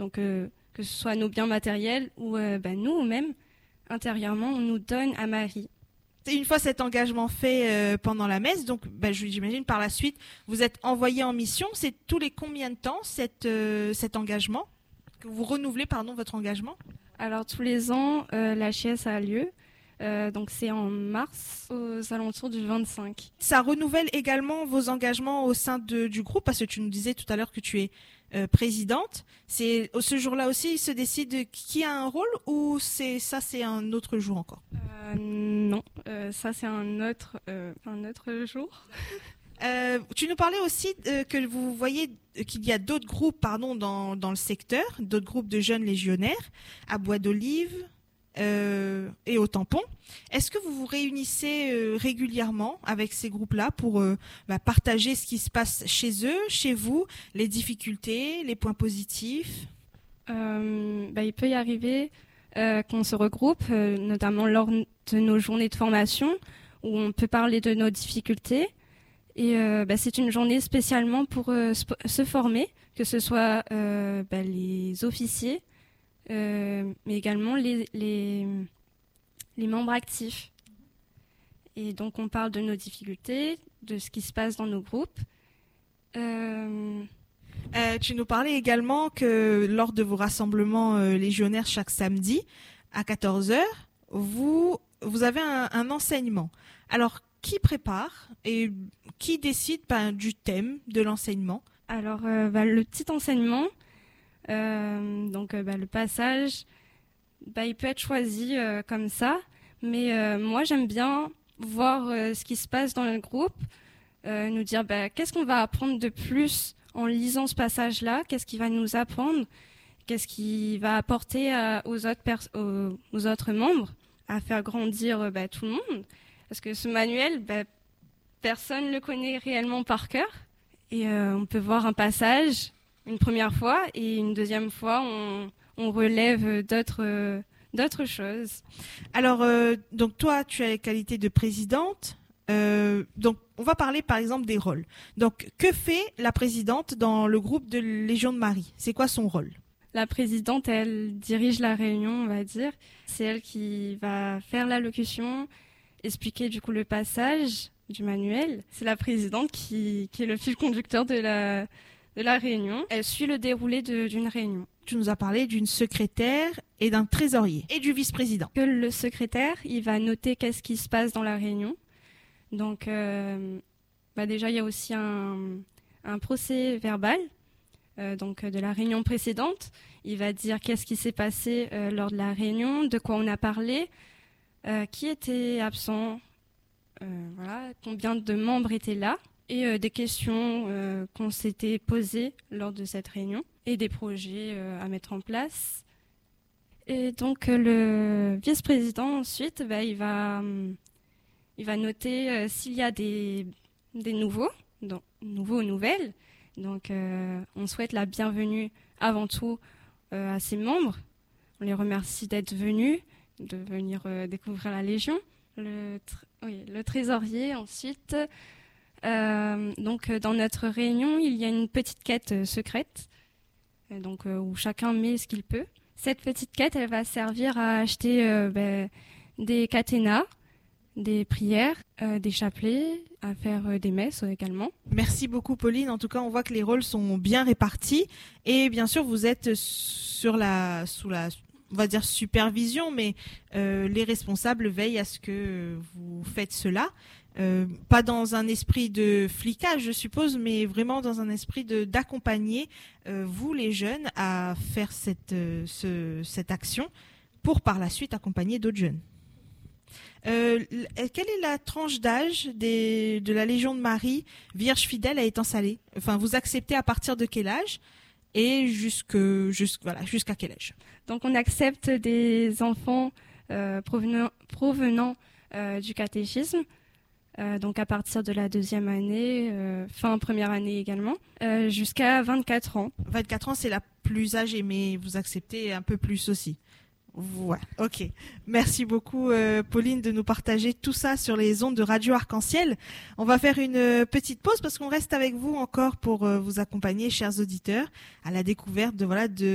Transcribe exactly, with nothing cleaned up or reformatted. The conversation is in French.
donc euh, que ce soit nos biens matériels ou euh, bah, nous-mêmes, intérieurement, on nous donne à Marie. Et une fois cet engagement fait euh, pendant la messe, donc bah, j'imagine par la suite, vous êtes envoyé en mission. C'est tous les combien de temps cette, euh, cet engagement que vous renouvelez pardon, votre engagement? Alors tous les ans, euh, la H S a lieu. Euh, donc c'est en mars, aux alentours du vingt-cinq. Ça renouvelle également vos engagements au sein de, du groupe, parce que tu nous disais tout à l'heure que tu es euh, présidente. C'est ce jour-là aussi, il se décide qui a un rôle, ou c'est ça, c'est un autre jour encore? euh, Non, euh, ça c'est un autre, euh, un autre jour. Euh, tu nous parlais aussi euh, que vous voyez qu'il y a d'autres groupes, pardon, dans dans le secteur, d'autres groupes de jeunes légionnaires à Bois d'Olive. Euh, et au tampon. Est-ce que vous vous réunissez euh, régulièrement avec ces groupes-là pour euh, bah, partager ce qui se passe chez eux, chez vous, les difficultés, les points positifs? euh, bah, Il peut y arriver euh, qu'on se regroupe, euh, notamment lors de nos journées de formation, où on peut parler de nos difficultés. Et euh, bah, c'est une journée spécialement pour euh, se former, que ce soit euh, bah, les officiers, Euh, mais également les, les, les membres actifs. Et donc on parle de nos difficultés, de ce qui se passe dans nos groupes. Euh... Euh, tu nous parlais également que lors de vos rassemblements euh, légionnaires chaque samedi à quatorze heures, vous, vous avez un, un enseignement. Alors, qui prépare et qui décide ben, du thème de l'enseignement? Alors, euh, bah, le petit enseignement, Euh, donc euh, bah, le passage, bah, il peut être choisi euh, comme ça, mais euh, moi j'aime bien voir euh, ce qui se passe dans le groupe, euh, nous dire bah, qu'est-ce qu'on va apprendre de plus en lisant ce passage-là, qu'est-ce qu'il va nous apprendre, qu'est-ce qu'il va apporter à, aux, autres pers- aux, aux autres membres, à faire grandir euh, bah, tout le monde, parce que ce manuel, bah, personne ne le connaît réellement par cœur, et euh, on peut voir un passage une première fois, et une deuxième fois, on, on relève d'autres, euh, d'autres choses. Alors, euh, donc toi, tu as la qualité de présidente. Euh, donc, on va parler par exemple des rôles. Donc, que fait la présidente dans le groupe de Légion de Marie? C'est quoi son rôle? La présidente, elle dirige la réunion, on va dire. C'est elle qui va faire l'allocution, expliquer du coup le passage du manuel. C'est la présidente qui, qui est le fil conducteur de la... de la réunion. Elle suit le déroulé de, d'une réunion. Tu nous as parlé d'une secrétaire et d'un trésorier et du vice-président. Que le secrétaire, il va noter qu'est-ce qui se passe dans la réunion. Donc, euh, bah déjà, il y a aussi un, un procès verbal euh, donc, de la réunion précédente. Il va dire qu'est-ce qui s'est passé euh, lors de la réunion, de quoi on a parlé, euh, qui était absent, euh, voilà, combien de membres étaient là. Et euh, des questions euh, qu'on s'était posées lors de cette réunion et des projets euh, à mettre en place. Et donc euh, le vice-président ensuite, bah, il va, hum, il va noter euh, s'il y a des, des nouveaux, donc, nouveaux ou nouvelles. Donc euh, on souhaite la bienvenue avant tout euh, à ses membres. On les remercie d'être venus, de venir euh, découvrir la Légion. Le, tr- oui, le trésorier ensuite. Euh, donc dans notre réunion, il y a une petite quête euh, secrète, euh, donc euh, où chacun met ce qu'il peut. Cette petite quête, elle va servir à acheter euh, ben, des caténas, des prières, euh, des chapelets, à faire euh, des messes euh, également. Merci beaucoup Pauline. En tout cas, on voit que les rôles sont bien répartis et bien sûr, vous êtes sur la, sous la, on va dire supervision, mais euh, les responsables veillent à ce que vous faites cela. Euh, pas dans un esprit de flicage, je suppose, mais vraiment dans un esprit de d'accompagner euh, vous les jeunes à faire cette euh, ce, cette action pour par la suite accompagner d'autres jeunes. Euh, quelle est la tranche d'âge des de la Légion de Marie Vierge fidèle à Étang-Salé? Enfin, vous acceptez à partir de quel âge et jusque jusque voilà jusqu'à quel âge? Donc on accepte des enfants euh, provenant provenant euh, du catéchisme. Euh, donc à partir de la deuxième année, euh, fin première année également, euh, jusqu'à vingt-quatre ans. vingt-quatre ans, c'est la plus âgée, mais vous acceptez un peu plus aussi. Voilà, ok. Merci beaucoup euh, Pauline de nous partager tout ça sur les ondes de Radio Arc-en-Ciel. On va faire une euh, petite pause parce qu'on reste avec vous encore pour euh, vous accompagner, chers auditeurs, à la découverte de voilà de